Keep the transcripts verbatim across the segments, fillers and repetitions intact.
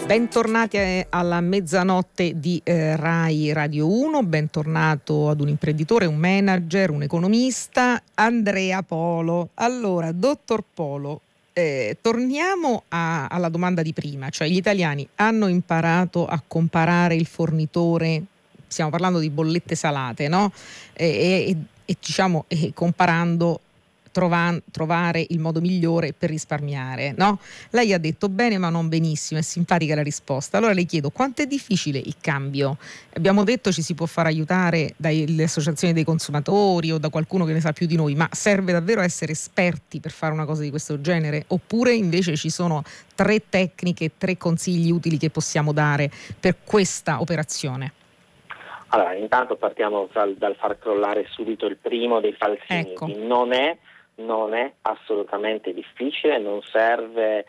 Bentornati alla mezzanotte di eh, Rai Radio uno, bentornato ad un imprenditore, un manager, un economista, Andrea Polo. Allora, dottor Polo, eh, torniamo a, alla domanda di prima, cioè gli italiani hanno imparato a comparare il fornitore, stiamo parlando di bollette salate, no? E, e, e diciamo, e comparando Trova- trovare il modo migliore per risparmiare, no? Lei ha detto bene ma non benissimo, è simpatica la risposta. Allora le chiedo quanto è difficile il cambio. Abbiamo detto ci si può far aiutare dalle associazioni dei consumatori o da qualcuno che ne sa più di noi, ma serve davvero essere esperti per fare una cosa di questo genere? Oppure invece ci sono tre tecniche, tre consigli utili che possiamo dare per questa operazione? Allora, intanto partiamo dal, dal far crollare subito il primo dei falsi Ecco. miti. Non è non è assolutamente difficile, non serve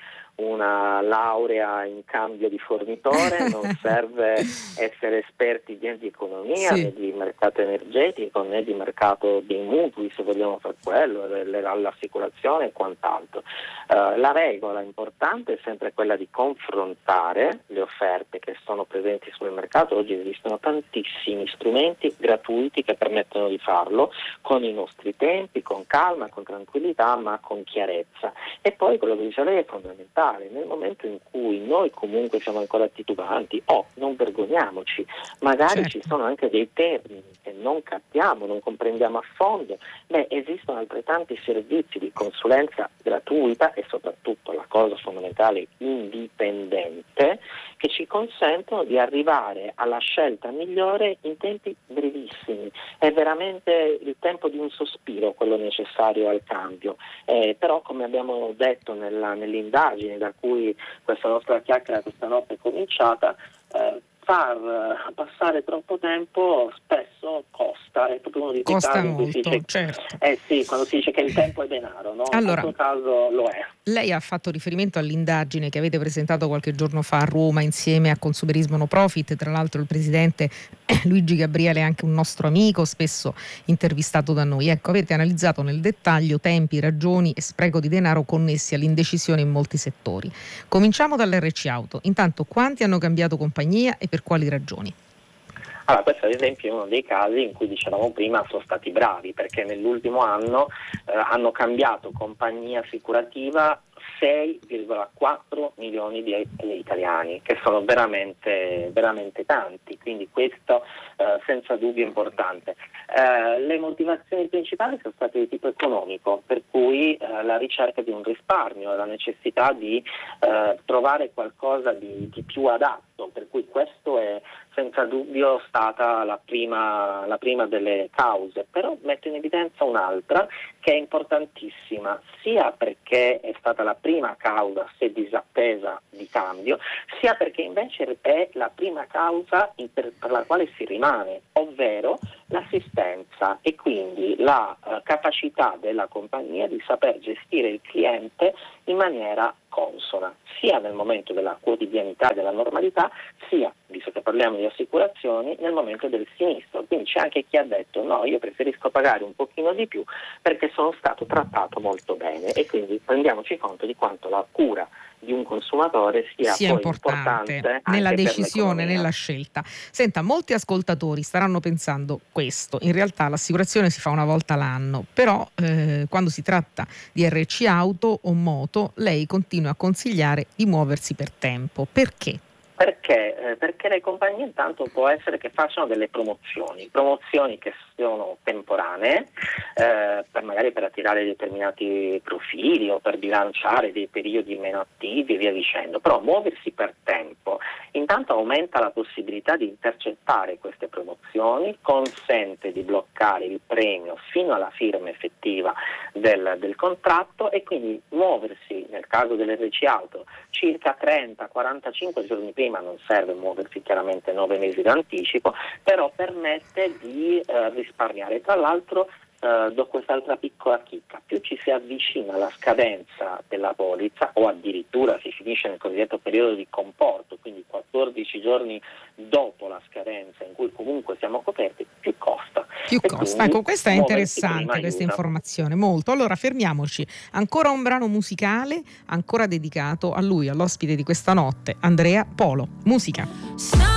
una laurea in cambio di fornitore, non serve essere esperti né di economia, sì. né di mercato energetico, né di mercato dei mutui, se vogliamo fare quello, l'assicurazione e quant'altro. Uh, la regola importante è sempre quella di confrontare le offerte che sono presenti sul mercato. Oggi esistono tantissimi strumenti gratuiti che permettono di farlo con i nostri tempi, con calma, con tranquillità, ma con chiarezza. E poi quello che dice lei è fondamentale. Nel momento in cui noi comunque siamo ancora titubanti, oh, non vergogniamoci, magari certo. ci sono anche dei termini che non capiamo, non comprendiamo a fondo, beh, esistono altrettanti servizi di consulenza gratuita e soprattutto, la cosa fondamentale, indipendente, che ci consentono di arrivare alla scelta migliore in tempi brevissimi. È veramente il tempo di un sospiro quello necessario al cambio, eh, però come abbiamo detto nella, nell'indagine da cui questa nostra chiacchiera questa notte è cominciata, eh, far passare troppo tempo spesso costa, è proprio uno di quei Costa casi in cui si molto, dice, certo. eh sì, quando si dice che il tempo è denaro, no? Allora, in questo caso lo è. Lei ha fatto riferimento all'indagine che avete presentato qualche giorno fa a Roma insieme a Consumerismo No Profit, tra l'altro il presidente Luigi Gabriele è anche un nostro amico, spesso intervistato da noi. Ecco, avete analizzato nel dettaglio tempi, ragioni e spreco di denaro connessi all'indecisione in molti settori. Cominciamo dall'R C Auto. Intanto, quanti hanno cambiato compagnia e per quali ragioni? Allora, questo ad esempio è uno dei casi in cui dicevamo prima sono stati bravi, perché nell'ultimo anno eh, hanno cambiato compagnia assicurativa sei virgola quattro milioni di italiani, che sono veramente, veramente tanti, quindi questo eh, senza dubbio è importante. Eh, le motivazioni principali sono state di tipo economico, per cui eh, la ricerca di un risparmio, la necessità di eh, trovare qualcosa di, di più adatto, per cui questo è senza dubbio stata la prima, la prima delle cause, però metto in evidenza un'altra che è importantissima, sia perché è stata la prima causa, se disattesa, di cambio, sia perché invece è la prima causa per, per la quale si rimane, ovvero l'assistenza e quindi la uh, capacità della compagnia di saper gestire il cliente in maniera consona, sia nel momento della quotidianità, della normalità, sia, visto che parliamo di assicurazioni, nel momento del sinistro. Quindi c'è anche chi ha detto no, io preferisco pagare un pochino di più perché sono stato trattato molto bene, e quindi rendiamoci conto di quanto la cura di un consumatore sia, sia poi importante, importante nella anche decisione, per l'economia. nella scelta. Senta, molti ascoltatori staranno pensando questo, in realtà l'assicurazione si fa una volta l'anno, però eh, quando si tratta di R C auto o moto lei continua a consigliare di muoversi per tempo. Perché? Perché? Eh, perché le compagnie intanto può essere che facciano delle promozioni, promozioni che sono temporanee, eh, per magari per attirare determinati profili o per bilanciare dei periodi meno attivi e via dicendo, però muoversi per tempo intanto aumenta la possibilità di intercettare queste promozioni, consente di bloccare il premio fino alla firma effettiva del, del contratto, e quindi muoversi nel caso dell'R C auto circa trenta quarantacinque giorni prima, non serve muoversi chiaramente nove mesi d'anticipo, però permette di eh, risparmiare. Tra l'altro Uh, do quest'altra piccola chicca: più ci si avvicina alla scadenza della polizza, o addirittura si finisce nel cosiddetto periodo di comporto, quindi quattordici giorni dopo la scadenza in cui comunque siamo coperti, più costa. Più E costa. Ecco, questa è interessante, questa aiuta. informazione, molto. Allora fermiamoci, ancora un brano musicale, ancora dedicato a lui, all'ospite di questa notte, Andrea Polo. Musica.